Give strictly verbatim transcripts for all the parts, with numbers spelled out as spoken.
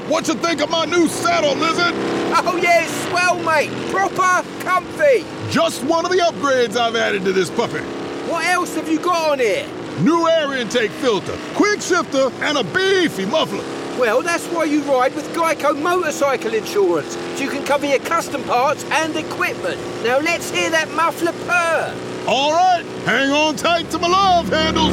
What you think of my new saddle, Lizard? Oh yeah, it's swell, mate. Proper comfy. Just one of the upgrades I've added to this puppy. What else have you got on here? New air intake filter, quick shifter, and a beefy muffler. Well, that's why you ride with Geico Motorcycle Insurance, so you can cover your custom parts and equipment. Now let's hear that muffler purr. All right, hang on tight to my love handles.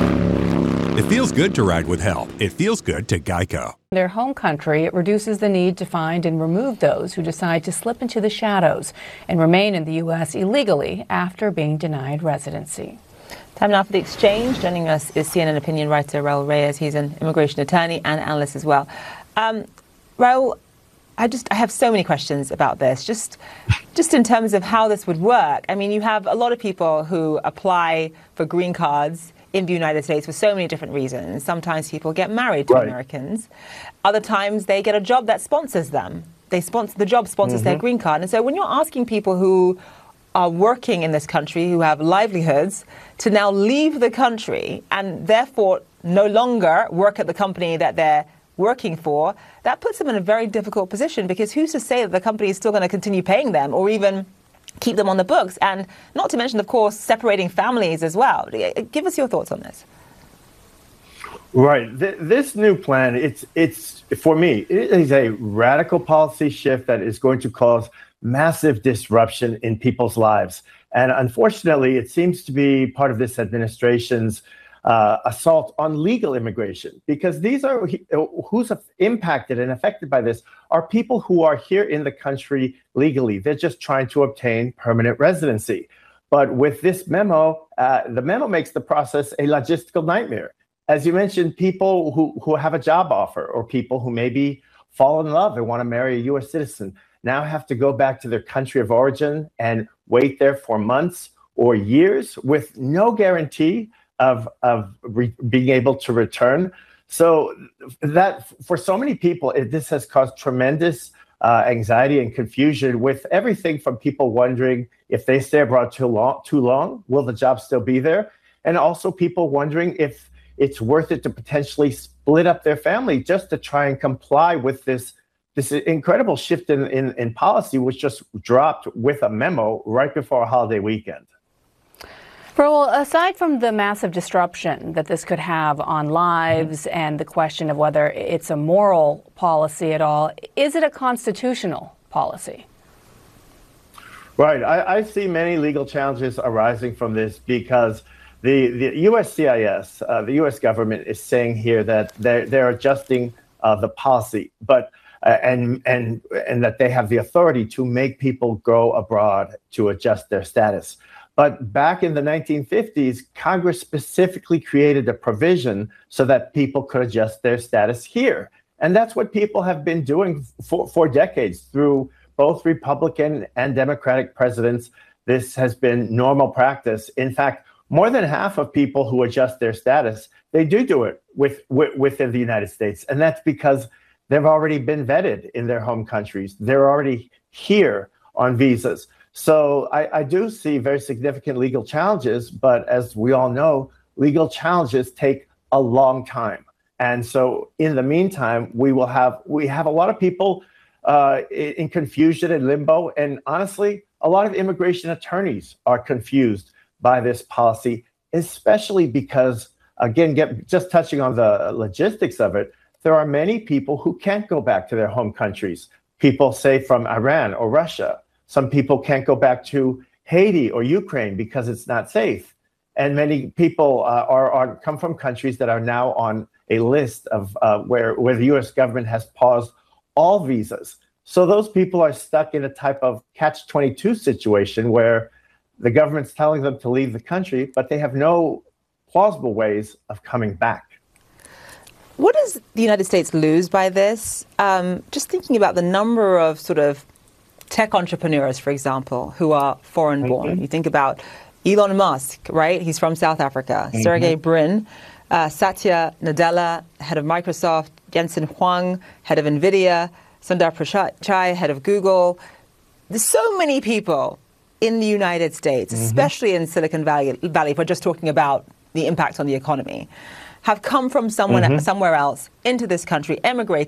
It feels good to ride with help. It feels good to Geico. Their home country, it reduces the need to find and remove those who decide to slip into the shadows and remain in the U S illegally after being denied residency. Time now for The Exchange. Joining us is C N N opinion writer Raul Reyes. He's an immigration attorney and analyst as well. Um, Raul, I just I have so many questions about this. Just, just in terms of how this would work. I mean, you have a lot of people who apply for green cards in the United States for so many different reasons. Sometimes people get married to right. Americans. Other times they get a job that sponsors them. They sponsor the job sponsors mm-hmm. their green card. And so when you're asking people who are working in this country, who have livelihoods, to now leave the country and therefore no longer work at the company that they're working for, that puts them in a very difficult position, because who's to say that the company is still going to continue paying them or even keep them on the books? And not to mention, of course, separating families as well. Give us your thoughts on this. Right. Th- this new plan, it's, it's for me, it is a radical policy shift that is going to cause massive disruption in people's lives. And unfortunately, it seems to be part of this administration's uh, assault on legal immigration, because these are who's impacted and affected by this are people who are here in the country legally. They're just trying to obtain permanent residency. But with this memo, uh, the memo makes the process a logistical nightmare. As you mentioned, people who, who have a job offer, or people who maybe fall in love and want to marry a U S citizen, now have to go back to their country of origin and wait there for months or years with no guarantee of, of re- being able to return. So that for so many people, it, this has caused tremendous uh, anxiety and confusion, with everything from people wondering if they stay abroad too long, too long, will the job still be there? And also people wondering if it's worth it to potentially split up their family just to try and comply with this This incredible shift in, in, in policy, which just dropped with a memo right before a holiday weekend. Raul, aside from the massive disruption that this could have on lives mm-hmm. and the question of whether it's a moral policy at all, is it a constitutional policy? Right. I, I see many legal challenges arising from this, because the, the U S C I S, uh, the U S government, is saying here that they're, they're adjusting uh, the policy, but Uh, and and and that they have the authority to make people go abroad to adjust their status. But back in the nineteen fifties, Congress specifically created a provision so that people could adjust their status here. And that's what people have been doing for, for decades through both Republican and Democratic presidents. This has been normal practice. In fact, more than half of people who adjust their status, they do do it with, with within the United States. And that's because they've already been vetted in their home countries. They're already here on visas. So I, I do see very significant legal challenges, but as we all know, legal challenges take a long time. And so in the meantime, we will have we have a lot of people uh, in confusion and limbo. And honestly, a lot of immigration attorneys are confused by this policy, especially because, again, get, just touching on the logistics of it, there are many people who can't go back to their home countries. People, say, from Iran or Russia. Some people can't go back to Haiti or Ukraine because it's not safe. And many people uh, are, are come from countries that are now on a list of uh, where, where the U S government has paused all visas. So those people are stuck in a type of catch twenty-two situation where the government's telling them to leave the country, but they have no plausible ways of coming back. What does the United States lose by this? Um, just thinking about the number of sort of tech entrepreneurs, for example, who are foreign-born. Mm-hmm. You think about Elon Musk, right? He's from South Africa. Mm-hmm. Sergey Brin, uh, Satya Nadella, head of Microsoft, Jensen Huang, head of NVIDIA, Sundar Pichai, head of Google. There's so many people in the United States, mm-hmm. especially in Silicon Valley, Valley, if we're just talking about the impact on the economy, have come from someone mm-hmm. somewhere else into this country, emigrated.